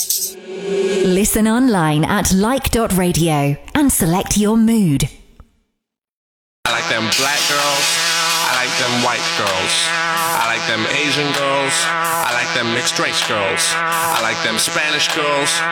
Listen online at like.radio and select your mood. I like them black girls. I like them white girls. I like them Asian girls. I like them mixed race girls. I like them Spanish girls.